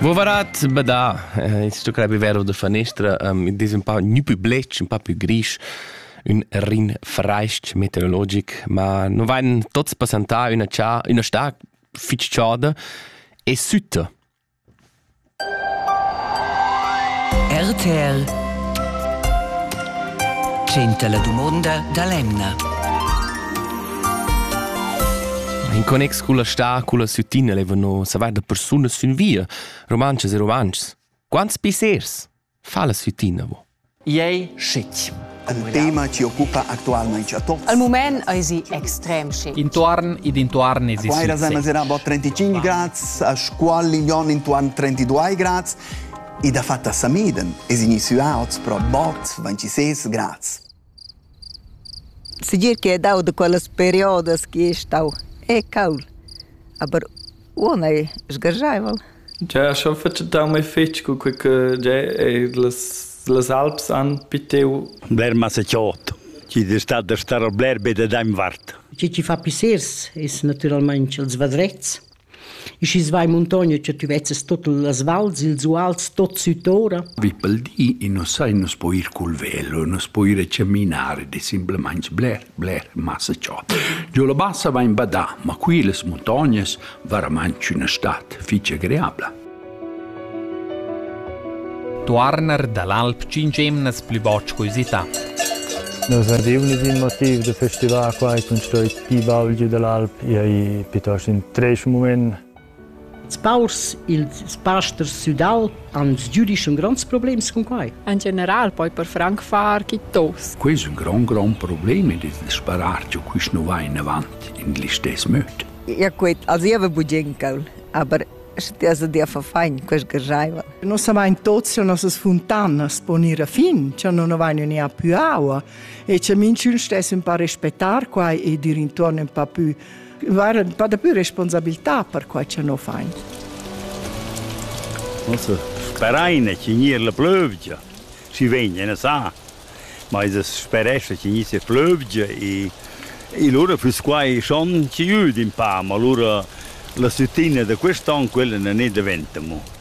Vovarat badà, sto crepi vero da finestra, dis un po' nu più blec, un po' più gris, un rin freist meteorologic, ma non vain tots passantà una sta ficciada e sütta. RTL Centa la domanda da Lemna. In connex con la sta, con la süttina, levano savai da persone sun via, romances e romances. Quants pisers fa la süttina vo? Ei scit. Un tema ci occupa attualmente a tutti. Al moment è extrem scit. Intorno ed intorno è Qua era sempre 35 gradi, a scuola intorno 32 gradi. E da fatta Samiden è iniziato pro 26 gradi. Si dice che è dato da quelle periodi che è stato caldo, ma uno è sgargiato. Già, schon facciamo mai fecco che le Alps hanno piteu. Blair Massacciotto, ci è stato stare al Blair bede da invart. Ci fa pisers, è naturalmente il svadrezz. E ci vai in montagna, che tu vedi tutte le valls, il zuals, tutto sutora. Vi per dire, non sai, non si può ir col velo, non si può ir a camminare, è semplicemente Blair, Massacciotto. Giù la bassa va in badà, ma qui le montagne veramente una stadt, fice agreabile. Tuarner dall'Alp cingemnas plü boc cosità. Noi abbiamo un motivo del festival qua con i Baulgi dell'Alp e piuttosto in tre momenti. I paurs, i pastor Sudal hanno giudice un grande problema con qua. In generale, poi per Frankfurt kittos. Questo è un gran problema di sparare che questo non va in avanti in gli stessi modi. Ja, gut, also ich habe Bugenkel, aber stessa dia fa fain quest garjaiva. Non savain tots le nostre fontane sponire fin, che non avevano ne più acqua e che minci stessi un po' rispettare qua e di intorno un po' più un po' più responsabilità per qua che non fain. Also, speraine che nie la plövja. Si vengono sa. Ma es speresse che nie se plövja e loro fus qua schon ci aiuta un po', ma loro la süttina da quest'anno quella non è diventamo.